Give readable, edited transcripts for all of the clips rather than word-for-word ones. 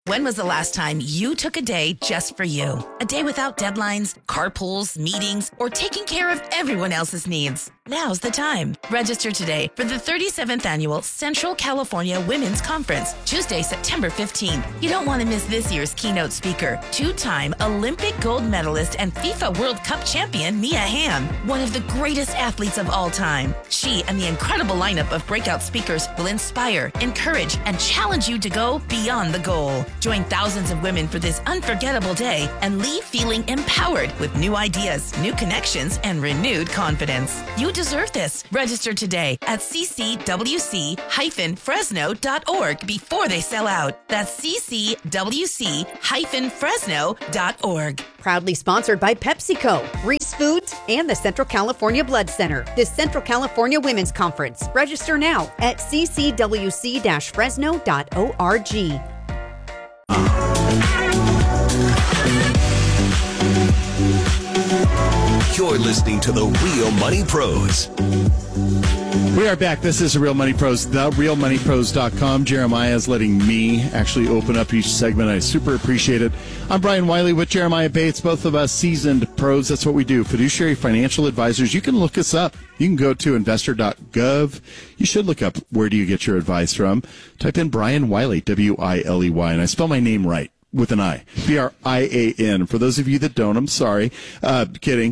When was the last time you took a day just for you? A day without deadlines, carpools, meetings, or taking care of everyone else's needs? Now's the time. Register today for the 37th Annual Central California Women's Conference, Tuesday, September 15th. You don't want to miss this year's keynote speaker, two-time Olympic gold medalist and FIFA World Cup champion Mia Hamm, one of the greatest athletes of all time. She and the incredible lineup of breakout speakers will inspire, encourage, and challenge you to go beyond the goal. Join thousands of women for this unforgettable day and leave feeling empowered with new ideas, new connections, and renewed confidence. You deserve this. Register today at ccwc-fresno.org before they sell out. That's ccwc-fresno.org. Proudly sponsored by PepsiCo, Reese Foods, and the Central California Blood Center. The Central California Women's Conference. Register now at ccwc-fresno.org. You're listening to The Real Money Pros. We are back. This is The Real Money Pros, therealmoneypros.com. Jeremiah is letting me actually open up each segment. I super appreciate it. I'm Brian Wiley with Jeremiah Bates, both of us seasoned pros. That's what we do. Fiduciary financial advisors. You can look us up. You can go to investor.gov. You should look up where do you get your advice from. Type in Brian Wiley, W-I-L-E-Y, and I spell my name right with an I, B-R-I-A-N. For those of you that don't, I'm sorry. Kidding.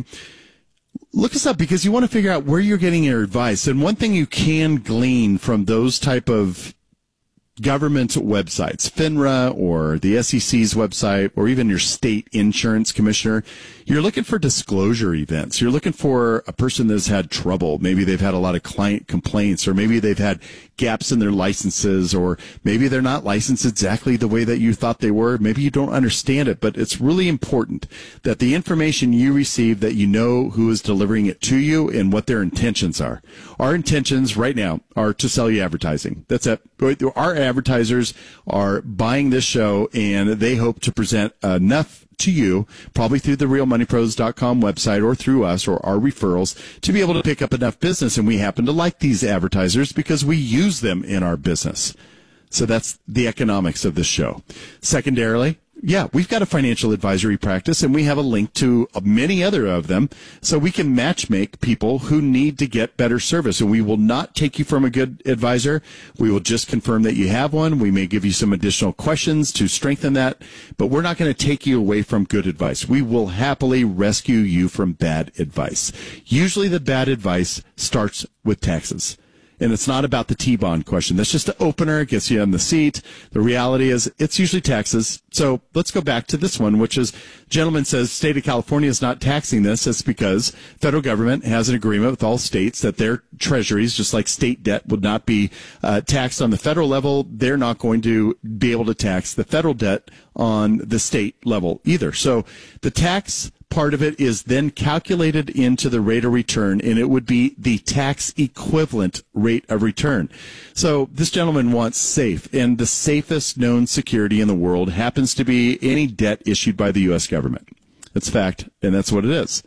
Look us up because you want to figure out where you're getting your advice. And one thing you can glean from those type of government websites, FINRA or the SEC's website, or even your state insurance commissioner, you're looking for disclosure events. You're looking for a person that's had trouble. Maybe they've had a lot of client complaints, or maybe they've had gaps in their licenses, or maybe they're not licensed exactly the way that you thought they were. Maybe you don't understand it, but it's really important that the information you receive, that you know who is delivering it to you and what their intentions are. Our intentions right now are to sell you advertising. That's it. Our advertisers are buying this show, and they hope to present enough to you, probably through the realmoneypros.com website or through us or our referrals, to be able to pick up enough business. And we happen to like these advertisers because we use them in our business. So that's the economics of this show. Secondarily, yeah, we've got a financial advisory practice, and we have a link to many other of them, so we can matchmake people who need to get better service. And we will not take you from a good advisor. We will just confirm that you have one. We may give you some additional questions to strengthen that, but we're not going to take you away from good advice. We will happily rescue you from bad advice. Usually the bad advice starts with taxes. And it's not about the T-bond question. That's just an opener. It gets you on the seat. The reality is it's usually taxes. So let's go back to this one, which is, gentleman says, state of California is not taxing this. That's because federal government has an agreement with all states that their treasuries, just like state debt, would not be taxed on the federal level. They're not going to be able to tax the federal debt on the state level either. So the tax part of it is then calculated into the rate of return, and it would be the tax equivalent rate of return. So this gentleman wants SAFE, and the safest known security in the world happens to be any debt issued by the U.S. government. That's fact, and that's what it is.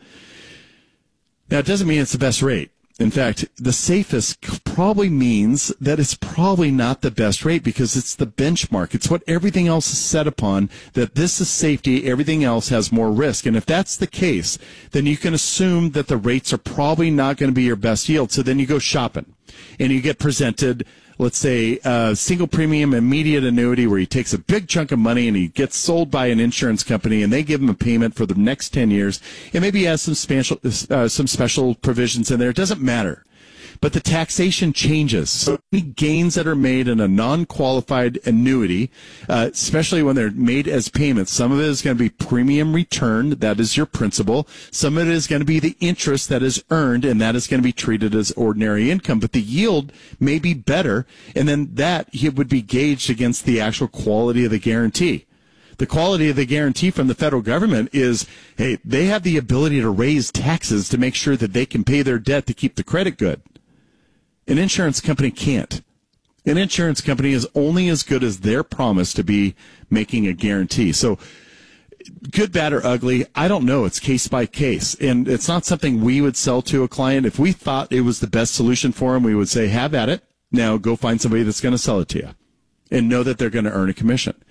Now, it doesn't mean it's the best rate. In fact, the safest probably means that it's probably not the best rate because it's the benchmark. It's what everything else is set upon, that this is safety, everything else has more risk. And if that's the case, then you can assume that the rates are probably not going to be your best yield. So then you go shopping and you get presented, let's say, a single premium immediate annuity where he takes a big chunk of money and he gets sold by an insurance company and they give him a payment for the next 10 years. And maybe he has some special provisions in there. It doesn't matter. But the taxation changes. So any gains that are made in a non-qualified annuity, especially when they're made as payments, some of it is going to be premium return. That is your principal. Some of it is going to be the interest that is earned, and that is going to be treated as ordinary income. But the yield may be better, and then that would be gauged against the actual quality of the guarantee. The quality of the guarantee from the federal government is, hey, they have the ability to raise taxes to make sure that they can pay their debt to keep the credit good. An insurance company can't. An insurance company is only as good as their promise to be making a guarantee. So good, bad, or ugly, I don't know. It's case by case. And it's not something we would sell to a client. If we thought it was the best solution for him, we would say, have at it. Now go find somebody that's going to sell it to you and know that they're going to earn a commission.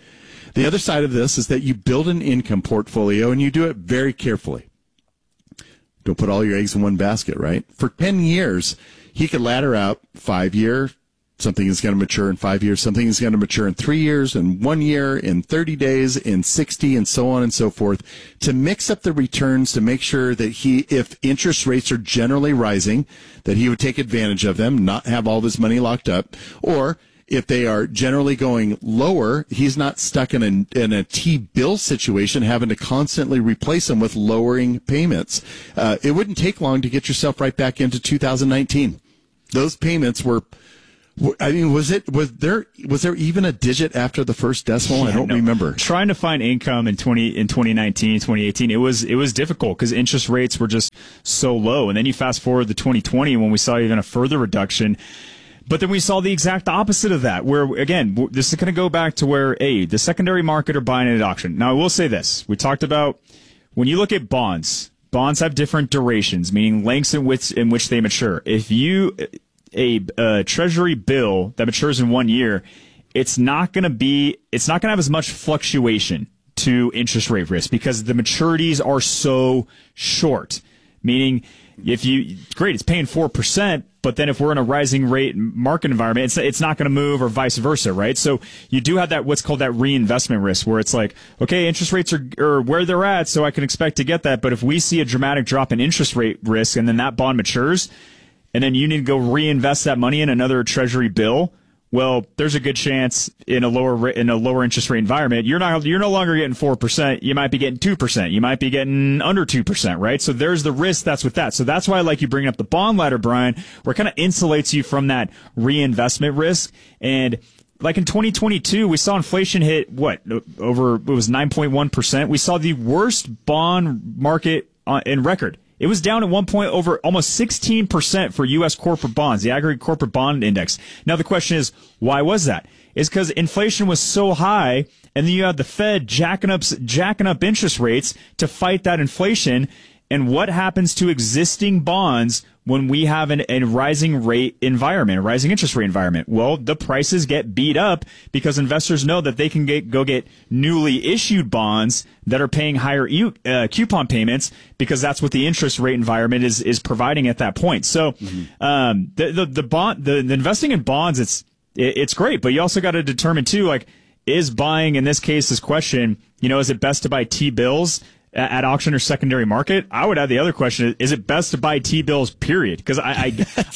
The other side of this is that you build an income portfolio and you do it very carefully. Don't put all your eggs in one basket, right? For 10 years, he could ladder out 5 year, something is going to mature in 5 years, something is going to mature in 3 years, in 1 year, in 30 days, in 60, and so on and so forth, to mix up the returns to make sure that if interest rates are generally rising, that he would take advantage of them, not have all of his money locked up, or if they are generally going lower, he's not stuck in a T-bill situation, having to constantly replace them with lowering payments. It wouldn't take long to get yourself right back into 2019. Those payments were, I mean, was there even a digit after the first decimal? I don't remember. Trying to find income in 2019, 2018, it was difficult because interest rates were just so low. And then you fast forward to 2020 when we saw even a further reduction. But then we saw the exact opposite of that, where, again, this is going to go back to where, the secondary market are buying at auction. Now, I will say this. We talked about when you look at bonds have different durations, meaning lengths in which they mature. If a treasury bill that matures in 1 year, it's not going to have as much fluctuation to interest rate risk because the maturities are so short, meaning it's paying 4%, but then if we're in a rising rate market environment, it's not going to move, or vice versa, right? So you do have that, what's called that reinvestment risk, where it's like, okay, interest rates are where they're at, so I can expect to get that. But if we see a dramatic drop in interest rate risk and then that bond matures, and then you need to go reinvest that money in another treasury bill, well, there's a good chance in a lower interest rate environment, you're no longer getting 4%. You might be getting 2%. You might be getting under 2%, right? So there's the risk that's with that. So that's why I like you bringing up the bond ladder, Brian, where it kind of insulates you from that reinvestment risk. And like in 2022, we saw inflation hit it was 9.1%. We saw the worst bond market in record. It was down at one point over almost 16% for U.S. corporate bonds, the aggregate corporate bond index. Now, the question is, why was that? It's because inflation was so high, and then you had the Fed jacking up interest rates to fight that inflation. And what happens to existing bonds when we have a rising rate environment, a rising interest rate environment? Well, the prices get beat up because investors know that they can go get newly issued bonds that are paying higher coupon payments because that's what the interest rate environment is providing at that point. So, the investing in bonds, it's great, but you also got to determine too, like, is buying, in this case, this question, is it best to buy T-bills at auction or secondary market? I would add the other question: is it best to buy T-bills? Period. Because I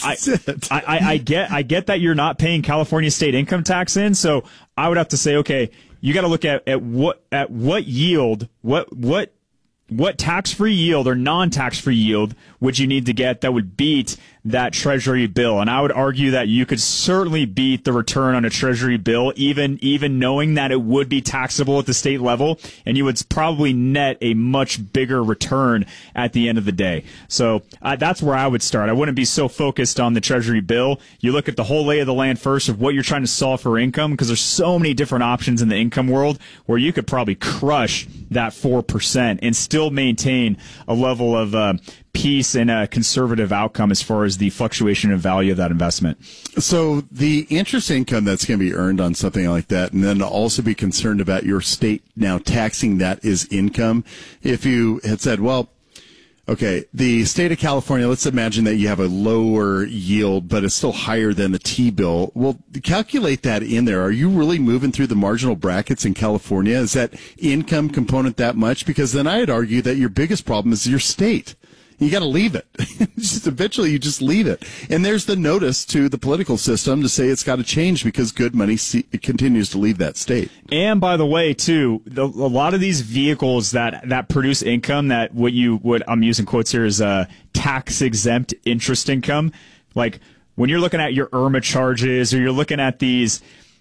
get that you're not paying California state income tax in, so I would have to say, okay, you got to look at what yield, what tax-free yield or non-tax-free yield would you need to get that would beat that treasury bill? And I would argue that you could certainly beat the return on a treasury bill, even knowing that it would be taxable at the state level, and you would probably net a much bigger return at the end of the day. So that's where I would start. I wouldn't be so focused on the treasury bill. You look at the whole lay of the land first of what you're trying to solve for income, because there's so many different options in the income world where you could probably crush that 4% and still maintain a level of peace and a conservative outcome as far as the fluctuation in value of that investment. So the interest income that's going to be earned on something like that, and then also be concerned about your state now taxing that as income. If you had said, well, okay, the state of California, let's imagine that you have a lower yield, but it's still higher than the T-bill. Well, calculate that in there. Are you really moving through the marginal brackets in California? Is that income component that much? Because then I'd argue that your biggest problem is your state. You got to leave it. Eventually, you just leave it. And there's the notice to the political system to say it's got to change because good money continues to leave that state. And by the way, too, a lot of these vehicles that produce income, that what I'm using quotes here is tax exempt interest income. Like when you're looking at your IRMA charges, or you're looking at these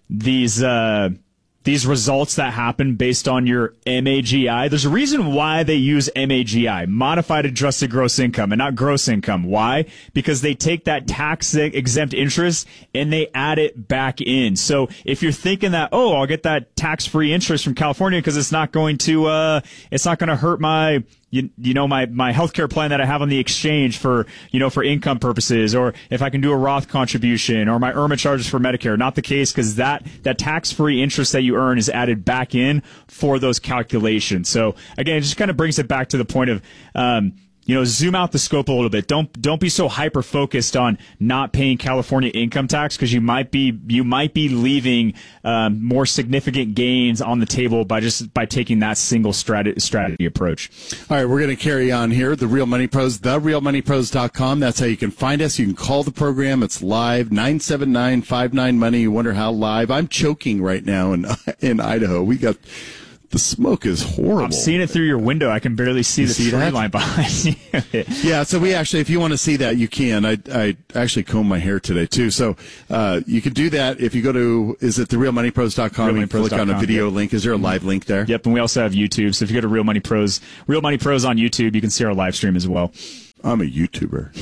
results that happen based on your MAGI. There's a reason why they use MAGI, modified adjusted gross income, and not gross income. Why? Because they take that tax exempt interest and they add it back in. So if you're thinking that, I'll get that tax-free interest from California because it's not going to hurt my my healthcare plan that I have on the exchange for income purposes, or if I can do a Roth contribution, or my IRMA charges for Medicare. Not the case, because that tax-free interest that you earn is added back in for those calculations. So again, it just kind of brings it back to the point of, zoom out the scope a little bit. Don't be so hyper focused on not paying California income tax, because you might be leaving more significant gains on the table by taking that single strategy approach. All right, we're going to carry on here. The Real Money Pros, therealmoneypros.com. That's how you can find us. You can call the program. It's live, 979-59-MONEY. You wonder how live. I'm choking right now in Idaho. The smoke is horrible. I'm seeing it through your window. I can barely see the tree line behind you. Yeah, so we actually, if you want to see that, you can. I actually combed my hair today, too. So you can do that if you go to, is it therealmoneypros.com? You click on a video link. Is there a live link there? Yep, and we also have YouTube. So if you go to Real Money Pros on YouTube, you can see our live stream as well. I'm a YouTuber.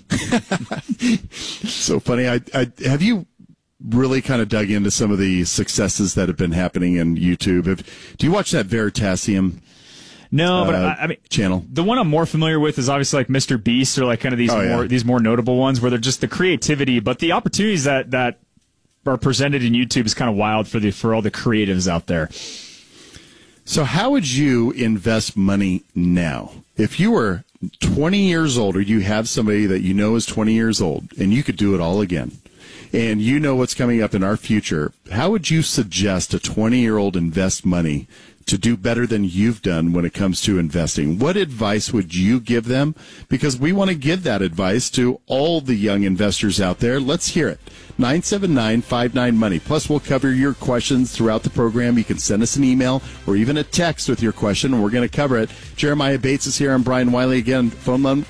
So funny. Have you really kind of dug into some of the successes that have been happening in YouTube? Do you watch that Veritasium? No, but I mean, channel. The one I'm more familiar with is obviously like Mr. Beast, or like kind of these more notable ones where they're just the creativity, but the opportunities that are presented in YouTube is kind of wild for all the creatives out there. So how would you invest money now? If you were 20 years old, or you have somebody that you know is 20 years old, and you could do it all again, and you know what's coming up in our future, how would you suggest a 20-year-old invest money to do better than you've done when it comes to investing? What advice would you give them? Because we want to give that advice to all the young investors out there. Let's hear it. 979-59-MONEY. Plus, we'll cover your questions throughout the program. You can send us an email or even a text with your question, and we're going to cover it. Jeremiah Bates is here. I'm Brian Wiley. Again, phone line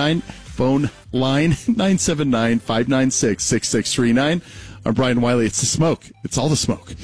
979-596-6639. I'm Brian Wiley. It's the smoke. It's all the smoke.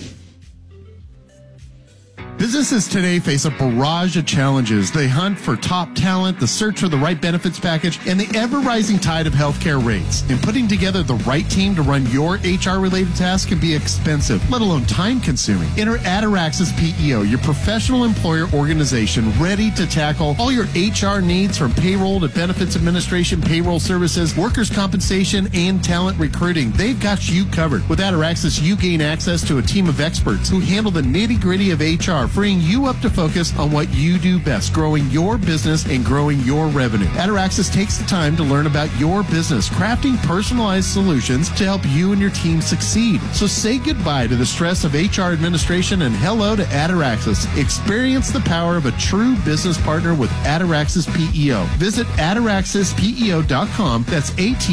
Businesses today face a barrage of challenges. They hunt for top talent, the search for the right benefits package, and the ever-rising tide of healthcare rates. And putting together the right team to run your HR-related tasks can be expensive, let alone time-consuming. Enter Ataraxis PEO, your professional employer organization ready to tackle all your HR needs, from payroll to benefits administration, payroll services, workers' compensation, and talent recruiting. They've got you covered. With Ataraxis, you gain access to a team of experts who handle the nitty-gritty of HR, freeing you up to focus on what you do best, growing your business and growing your revenue. Ataraxis takes the time to learn about your business, crafting personalized solutions to help you and your team succeed. So say goodbye to the stress of HR administration and hello to Ataraxis. Experience the power of a true business partner with Ataraxis PEO. Visit ataraxispeo.com. That's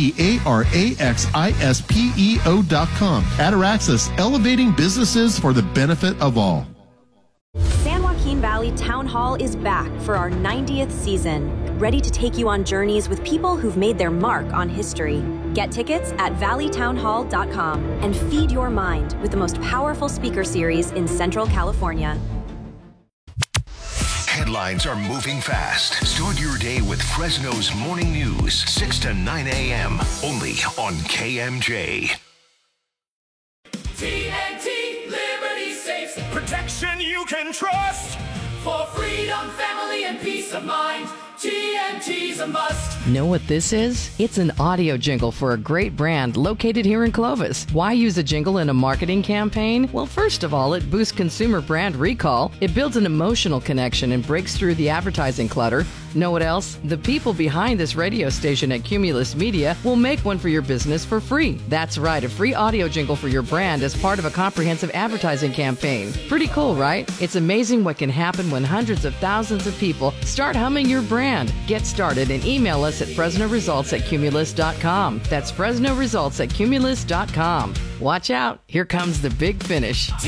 ATARAXISPEO.com. Ataraxis, elevating businesses for the benefit of all. San Joaquin Valley Town Hall is back for our 90th season, ready to take you on journeys with people who've made their mark on history. Get tickets at valleytownhall.com and feed your mind with the most powerful speaker series in Central California. Headlines are moving fast. Start your day with Fresno's Morning News, 6 to 9 a.m., only on KMJ. TNT, Liberty Safes, protection you can trust. For freedom, family, and peace of mind, TNT's a must. Know what this is? It's an audio jingle for a great brand located here in Clovis. Why use a jingle in a marketing campaign? Well, first of all, it boosts consumer brand recall. It builds an emotional connection and breaks through the advertising clutter. Know what else? The people behind this radio station at Cumulus Media will make one for your business for free. That's right, a free audio jingle for your brand as part of a comprehensive advertising campaign. Pretty cool, right? It's amazing what can happen when hundreds of thousands of people start humming your brand. Get started and email us at FresnoResults@Cumulus.com. That's FresnoResults@Cumulus.com. Watch out, here comes the big finish.